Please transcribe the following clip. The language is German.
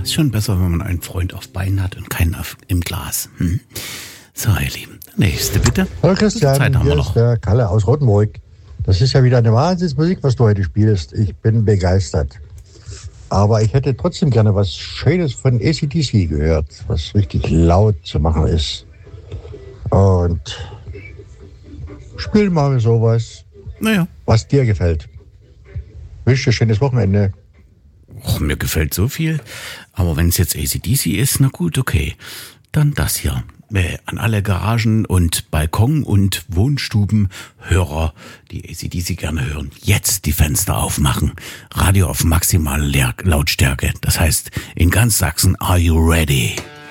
ist schon besser, wenn man einen Freund auf Beinen hat und keinen im Glas. So, ihr Lieben. Nächste, bitte. Hallo Christian, Zeit haben wir hier noch. ist der Kalle aus Rothenburg. Das ist ja wieder eine Wahnsinnsmusik, was du heute spielst. Ich bin begeistert. Aber ich hätte trotzdem gerne was Schönes von AC/DC gehört, was richtig laut zu machen ist. Und spiel mal sowas, was dir gefällt. Wünsche dir schönes Wochenende. Och, mir gefällt so viel. Aber wenn es jetzt AC/DC ist, na gut, okay. Dann das hier. An alle Garagen und Balkon- und Wohnstubenhörer, die AC/DC gerne hören, jetzt die Fenster aufmachen. Radio auf maximale Lautstärke. Das heißt, in ganz Sachsen, are you ready?